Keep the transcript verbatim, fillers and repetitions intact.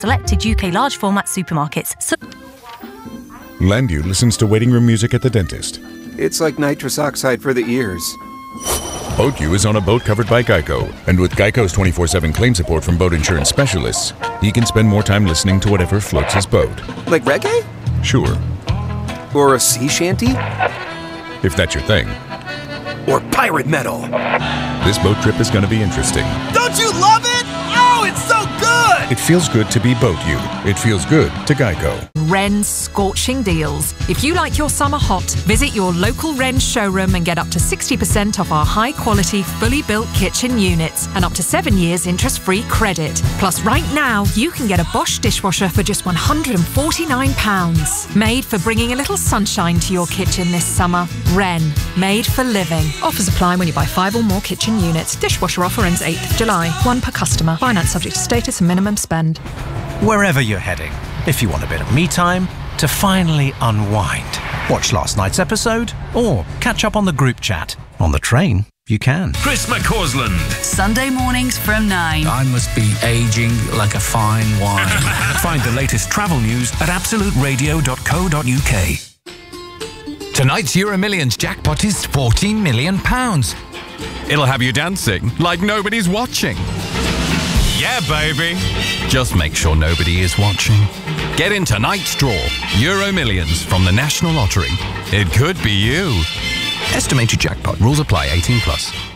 selected U K large format supermarkets. So Landu listens to waiting room music at the dentist. It's like nitrous oxide for the ears. BoatU is on a boat covered by Geico, and with Geico's twenty-four seven claim support from boat insurance specialists, he can spend more time listening to whatever floats his boat. Like reggae? Sure. Or a sea shanty? If that's your thing. Or pirate metal? This boat trip is going to be interesting. Don't you love it? Oh, it's so good! It feels good to be BoatU. It feels good to Geico. Wren's scorching deals. If you like your summer hot, visit your local Wren's showroom and get up to sixty percent off our high-quality, fully built kitchen units and up to seven years interest-free credit. Plus, right now, you can get a Bosch dishwasher for just one hundred and forty-nine pounds. Made for bringing a little sunshine to your kitchen this summer. Wren, made for living. Offers apply when you buy five or more kitchen units. Dishwasher offer ends eighth of July. One per customer. Finance subject to status and minimum spend. Wherever you're heading, if you want a bit of me time to finally unwind, watch last night's episode or catch up on the group chat. On the train, you can. Chris McCausland. Sunday mornings from nine. I must be aging like a fine wine. Find the latest travel news at absolute radio dot co dot U K. Tonight's Euro Millions jackpot is fourteen million pounds. It'll have you dancing like nobody's watching. Yeah, baby. Just make sure nobody is watching. Get in tonight's draw. Euro Millions from the National Lottery. It could be you. Estimated jackpot. Rules apply. eighteen plus.